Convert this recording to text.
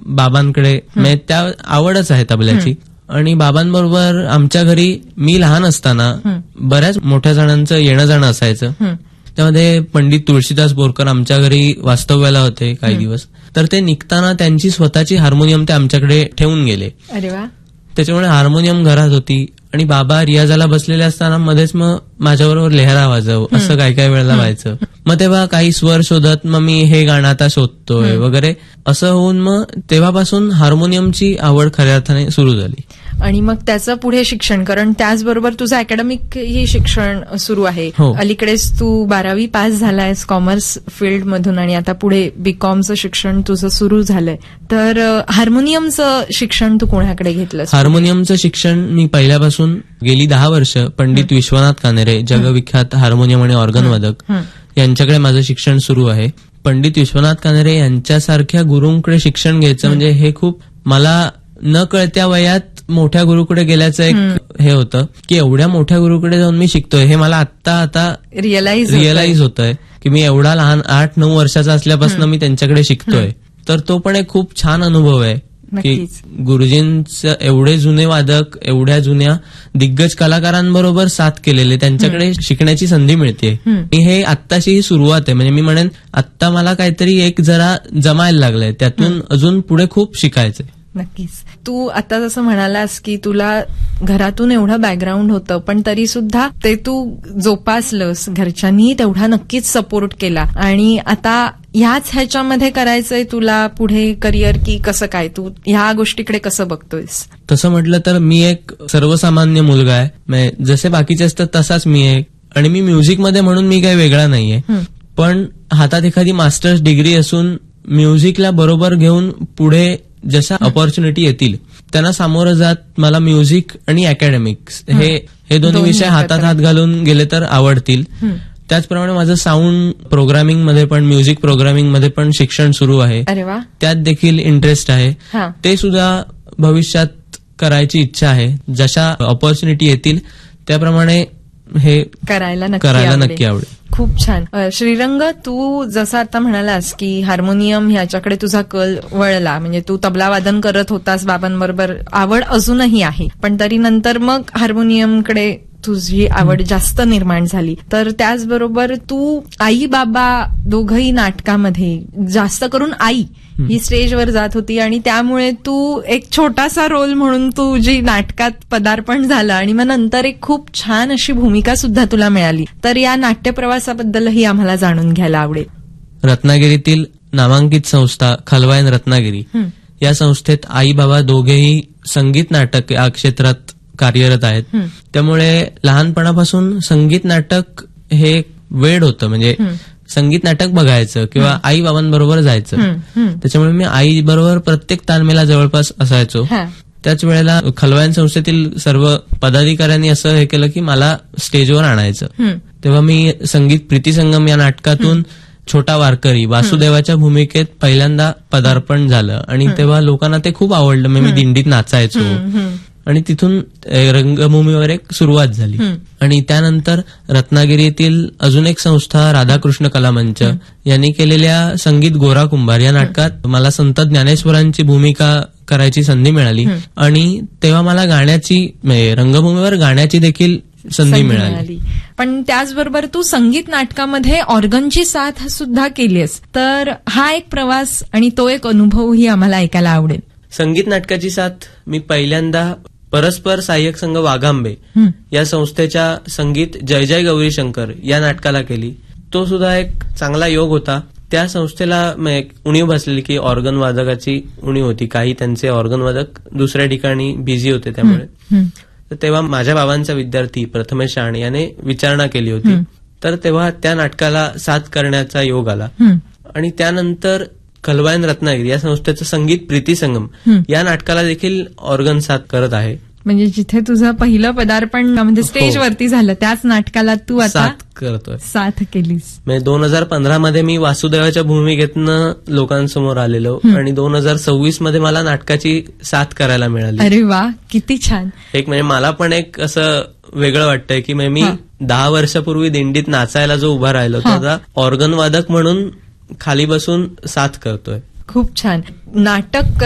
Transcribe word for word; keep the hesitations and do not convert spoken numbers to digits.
बाबांकडे म्हणजे त्या आवडच आहे तबल्याची. आणि बाबांबरोबर आमच्या घरी मी लहान असताना बऱ्याच मोठ्या जणांचं येणं जाणं असायचं. त्यामध्ये पंडित तुळशीदास बोरकर आमच्या घरी वास्तव्याला होते काही दिवस. तर ते निघताना त्यांची स्वतःची हार्मोनियम ते आमच्याकडे ठेवून गेले. अरे वा. त्याच्यामुळे हार्मोनियम घरात होती आणि बाबा रियाजाला बसलेले असताना मध्येच मग माझ्याबरोबर लेहरा वाजव असं काही काही वेळेला व्हायचं. मग तेव्हा काही स्वर शोधत मग मी हे गाणं आता शोधतोय वगैरे असं होऊन मग तेव्हापासून हार्मोनियमची आवड खऱ्या अर्थाने सुरू झाली. आणि मग त्याचं पुढे शिक्षण, कारण त्याचबरोबर तुझं अकॅडमिक ही शिक्षण सुरू आहे. अलीकडेच तू बारावी पास झालायस कॉमर्स फील्ड मधून आणि आता पुढे बीकॉमचं शिक्षण तुझं सुरू झालंय. तर हार्मोनियमचं शिक्षण तू कोणाकडे घेतलंस? हार्मोनियमचं शिक्षण मी पहिल्यापासून गेली दहा वर्ष पंडित विश्वनाथ कानेरे, जगविख्यात हार्मोनियम आणि ऑर्गन वादक, यांच्याकडे माझं शिक्षण सुरू आहे. पंडित विश्वनाथ कानेरे यांच्यासारख्या गुरूंकडे शिक्षण घ्यायचं म्हणजे हे खूप मला न कळत्या वयात मोठ्या गुरुकडे गेल्याचं एक हे होतं की एवढ्या मोठ्या गुरुकडे जाऊन मी शिकतोय हे मला आत्ता आता रिअलाइज रिअलाइज होतंय की मी एवढा लहान आठ नऊ वर्षाचा असल्यापासून मी त्यांच्याकडे शिकतोय. तर तो पण एक खूप छान अनुभव आहे की गुरुजींचं एवढे जुने वादक, एवढ्या जुन्या दिग्गज कलाकारांबरोबर साथ केलेले त्यांच्याकडे शिकण्याची संधी मिळते. हे आत्ताशी ही सुरुवात आहे. म्हणजे मी म्हणेन आत्ता मला काहीतरी एक जरा जमायला लागलंय, त्यातून अजून पुढे खूप शिकायचंय. नक्कीच. तू आता जसं म्हणालास की तुला घरातून एवढं बॅकग्राऊंड होतं पण तरी सुद्धा ते तू जोपासलंस, घरच्यांनी तेवढा नक्कीच सपोर्ट केला. आणि आता ह्याच ह्याच्यामध्ये करायचंय तुला पुढे करिअर की कसं काय, तू ह्या गोष्टीकडे कसं बघतोयस? तसं म्हटलं तर मी एक सर्वसामान्य मुलगा आहे, जसे बाकीचे असतात तसाच मी आहे. आणि मी म्युझिकमध्ये म्हणून मी काही वेगळा नाहीये, पण हातात एखादी मास्टर्स डिग्री असून म्युझिकला बरोबर घेऊन पुढे जशा ऑपॉर्च्युनिटी येतील त्यांना सामोरं जात मला म्युझिक आणि अकॅडमिक्स हे हे दोन्ही विषय हातात हात घालून गेले तर आवडतील. त्याचप्रमाणे माझं साऊंड प्रोग्रामिंग मध्ये पण, म्युझिक प्रोग्रामिंग मध्ये पण शिक्षण सुरू आहे. त्यात देखील इंटरेस्ट आहे. ते सुद्धा भविष्यात करायची इच्छा आहे. जशा ऑपॉर्च्युनिटी येतील त्याप्रमाणे हे करायला नक्की आवडेल. खूप छान. श्रीरंग, तू जसं आता म्हणालास की हार्मोनियम ह्याच्याकडे तुझा कल वळला, म्हणजे तू तबला वादन करत होतास बाबांबरोबर, आवड अजूनही आहे, पण तरी नंतर मग हार्मोनियमकडे तुझी आवड जास्त निर्माण झाली. तर त्याचबरोबर तू आई बाबा दोघही नाटकामध्ये, जास्त करून आई ही स्टेजवर जात होती आणि त्यामुळे तू एक छोटासा रोल म्हणून तुझी नाटकात पदार्पण झालं आणि मग नंतर एक खूप छान अशी भूमिका सुद्धा तुला मिळाली. तर या नाट्य प्रवासाबद्दलही आम्हाला जाणून घ्यायला आवडेल. रत्नागिरीतील नामांकित संस्था खलवायन रत्नागिरी या संस्थेत आई बाबा दोघेही संगीत नाटक या क्षेत्रात कार्यरत आहेत. त्यामुळे लहानपणापासून संगीत नाटक हे वेड होतं, म्हणजे संगीत नाटक बघायचं किंवा आई बाबांबरोबर जायचं. त्याच्यामुळे मी आई बरोबर प्रत्येक तालमेला जवळपास असायचो. त्याच वेळेला खलवायन संस्थेतील सर्व पदाधिकाऱ्यांनी असं हे केलं की मला स्टेजवर आणायचं. तेव्हा मी संगीत प्रीती संगम या नाटकातून छोटा वारकरी वासुदेवाच्या भूमिकेत पहिल्यांदा पदार्पण झालं आणि तेव्हा लोकांना ते खूप आवडलं. मी दिंडीत नाचायचो आणि तिथून रंगभूमीवर एक सुरुवात झाली. आणि त्यानंतर रत्नागिरीतील अजून एक संस्था राधाकृष्ण कला मंच यांनी केलेल्या संगीत गोरा कुंभार या नाटकात मला संत ज्ञानेश्वरांची भूमिका करायची संधी मिळाली आणि तेव्हा मला गाण्याची, रंगभूमीवर गाण्याची देखील संधी मिळाली. पण त्याचबरोबर तू संगीत नाटकामध्ये ऑर्गनची साथ सुद्धा केलीस, तर हा एक प्रवास आणि तो एक अनुभवही आम्हाला ऐकायला आवडेल. संगीत नाटकाची साथ मी पहिल्यांदा परस्पर सहाय्यक संघ वाघांबे या संस्थेच्या संगीत जय जय गौरी शंकर या नाटकाला केली. तो सुद्धा एक चांगला योग होता. त्या संस्थेला उणीव बसलेली की ऑर्गन वादकाची उणीव होती. काही त्यांचे ऑर्गन वादक दुसऱ्या ठिकाणी बिझी होते, त्यामुळे तर तेव्हा माझ्या बाबांचा विद्यार्थी प्रथमेश शाणे याने विचारणा केली होती. तर तेव्हा त्या नाटकाला साथ करण्याचा योग आला. आणि त्यानंतर खलवायन रत्नागिरी या संस्थेचं संगीत प्रीती संगम या नाटकाला देखील ऑर्गन साथ करत आहे. म्हणजे जिथे तुझं पहिलं पदार्पण म्हणजे स्टेजवरती झालं त्याच नाटकाला तू आता साथ करतोय, साथ केलीस. म्हणजे दोन हजार पंधरा मध्ये मी वासुदेवाच्या भूमिकेतनं लोकांसमोर आलेलो आणि दोन हजार सव्वीस मध्ये मला नाटकाची साथ करायला मिळाली. अरे वा, किती छान. एक म्हणजे मला पण एक असं वेगळं वाटतंय की मी दहा वर्षापूर्वी दिंडीत नाचायला जो उभा राहिलो तो आता ऑर्गन वादक म्हणून खाली बसून साथ करतोय. खूप छान. नाटक